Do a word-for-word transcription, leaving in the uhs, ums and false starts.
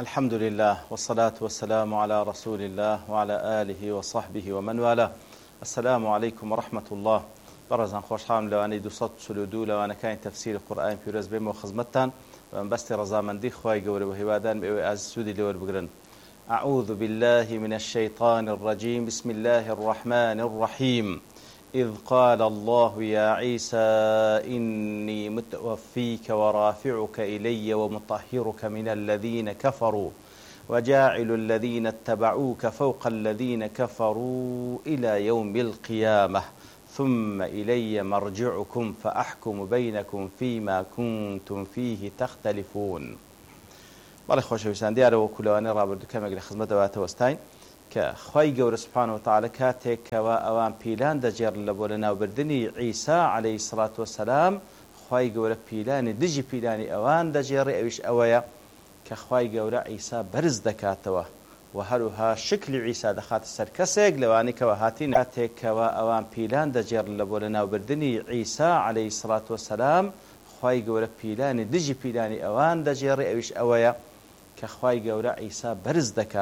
الحمد لله والصلاة والسلام على رسول الله وعلى آله وصحبه ومن والاه. السلام عليكم ورحمة الله. برزان خوش حام لواني دو صد سلودو لوانا كان تفسير القرآن في رز بيم وخزمتان وانبستي رزامندي خواي قوري وهوادان بيوي از سودي لور بقرن. أعوذ بالله من الشيطان الرجيم. بسم الله الرحمن الرحيم. إذ قال الله يا عيسى إني متوفيك ورافعك إلي ومطهرك من الذين كفروا وجاعل الذين اتبعوك فوق الذين كفروا إلى يوم القيامة ثم إلي مرجعكم فأحكم بينكم فيما كنتم فيه تختلفون. بەڵێ خۆشەویستان دیارەوە کولەوانەی ڕابردوو کەمێک لە خزمەت دەواتەوەستاین کە خوای گەورە سوبحانەهو وتەعالە کاتێکەوە ئەوان پیلان دەجێڕن لە بۆ لەناوبردنی عیسا عەلەیهی سەڵات وەسەلام خوای گەورە پیلانی دژی پیلانی ئەوان دەجێڕێ ئەویش ئەوەیە کە خوای گەورە عیسا بەرز دەکاتەوە و هەروها شکلی عیسا دەخاتە سەر کەسێک لەوانەی کەوە هاتین کاتێکەوە ئەوان پیلان دەجێڕن لە بۆ لەناوبردنی عیسا عەلەیهی سەڵات وەسەلام خوای گەورە پیلانی دژی پیلانی ئەوان دەجێڕێ ئەویش ئەوەیە کە خوای گەورە عیسا بەرز دەکات